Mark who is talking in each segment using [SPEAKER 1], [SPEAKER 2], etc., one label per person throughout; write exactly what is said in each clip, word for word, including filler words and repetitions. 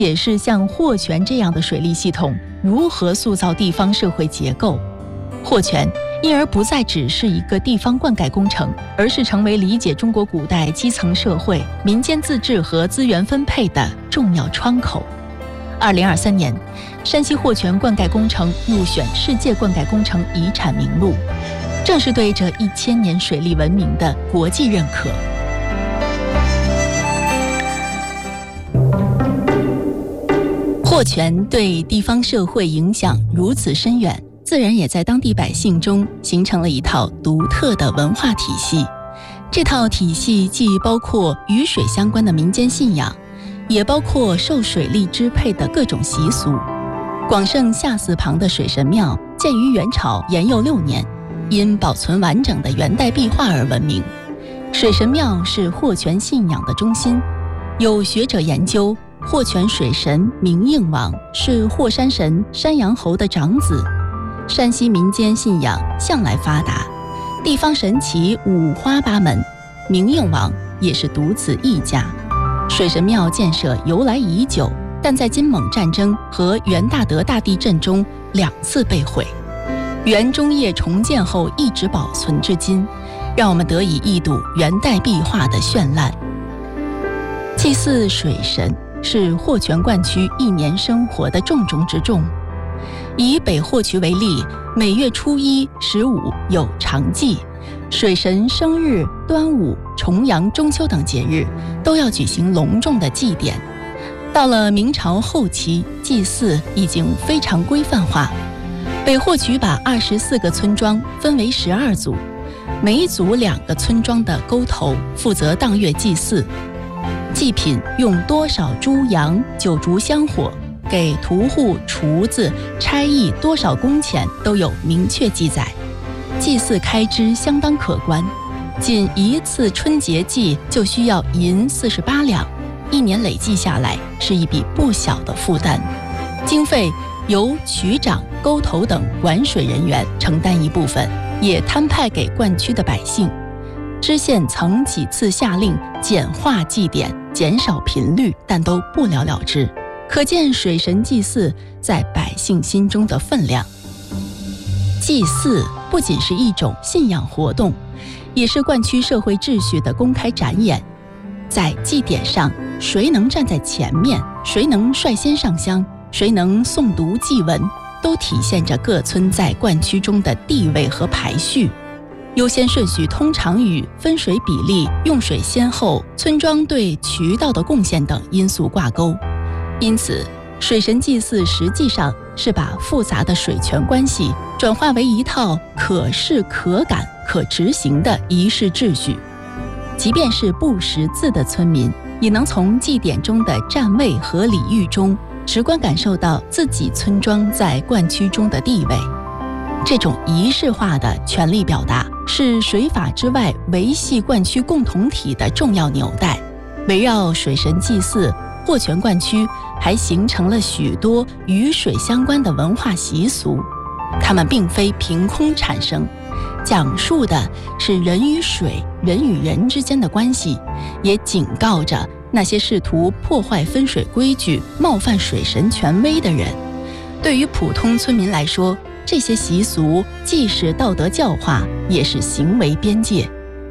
[SPEAKER 1] 也是像霍泉这样的水利系统如何塑造地方社会结构。霍泉因而不再只是一个地方灌溉工程，而是成为理解中国古代基层社会、民间自治和资源分配的重要窗口。二零二三年，山西霍泉灌溉工程入选世界灌溉工程遗产名录，正是对这一千年水利文明的国际认可。霍泉对地方社会影响如此深远，自然也在当地百姓中形成了一套独特的文化体系。这套体系既包括与水相关的民间信仰，也包括受水利支配的各种习俗。广胜下寺旁的水神庙建于元朝延佑六年，因保存完整的元代壁画而闻名。水神庙是霍泉信仰的中心，有学者研究，霍泉水神明应王是霍山神山阳侯的长子。山西民间信仰向来发达，地方神奇五花八门，明应王也是独此一家。水神庙建设由来已久，但在金蒙战争和元大德大地震中两次被毁。元中叶重建后一直保存至今，让我们得以一睹元代壁画的绚烂。祭祀水神是霍泉灌区一年生活的重中之重。以北霍渠为例，每月初一、十五有长祭，水神生日、端午、重阳、中秋等节日都要举行隆重的祭典。到了明朝后期，祭祀已经非常规范化。北霍渠把二十四个村庄分为十二组，每一组两个村庄的沟头负责当月祭祀。祭品用多少猪羊、酒烛香火，给屠户、厨子、差役多少工钱都有明确记载。祭祀开支相当可观，仅一次春节祭就需要银四十八两，一年累计下来是一笔不小的负担。经费由渠长、沟头等管水人员承担一部分，也摊派给灌区的百姓。知县曾几次下令简化祭典，减少频率，但都不了了之，可见水神祭祀在百姓心中的分量。祭祀不仅是一种信仰活动，也是灌区社会秩序的公开展演。在祭典上，谁能站在前面，谁能率先上香，谁能诵读祭文，都体现着各村在灌区中的地位和排序。优先顺序通常与分水比例、用水先后、村庄对渠道的贡献等因素挂钩。因此，水神祭祀实际上是把复杂的水权关系转化为一套可视、可感、可执行的仪式秩序。即便是不识字的村民，也能从祭典中的站位和礼遇中，直观感受到自己村庄在灌区中的地位。这种仪式化的权力表达，是水法之外维系灌区共同体的重要纽带。围绕水神祭祀，霍泉灌区还形成了许多与水相关的文化习俗，它们并非凭空产生，讲述的是人与水、人与人之间的关系，也警告着那些试图破坏分水规矩、冒犯水神权威的人。对于普通村民来说，这些习俗既是道德教化，也是行为边界。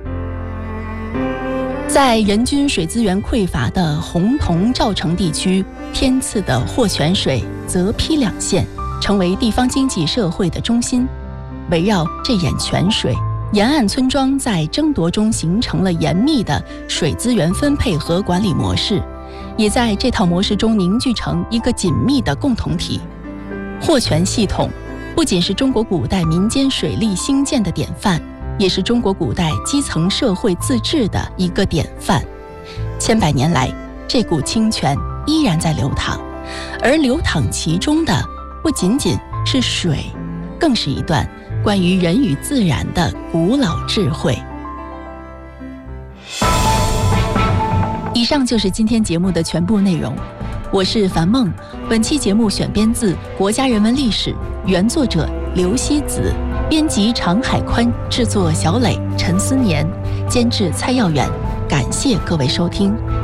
[SPEAKER 1] 在人均水资源匮乏的洪洞赵城地区，天赐的霍泉水则批两县，成为地方经济社会的中心。围绕这眼泉水，沿岸村庄在争夺中形成了严密的水资源分配和管理模式，也在这套模式中凝聚成一个紧密的共同体。霍泉系统不仅是中国古代民间水利兴建的典范，也是中国古代基层社会自治的一个典范。千百年来，这股清泉依然在流淌，而流淌其中的不仅仅是水，更是一段关于人与自然的古老智慧。以上就是今天节目的全部内容，我是樊梦。本期节目选编自《国家人文历史》，原作者刘希子，编辑常海宽，制作小磊、陈思年，监制蔡耀远。感谢各位收听。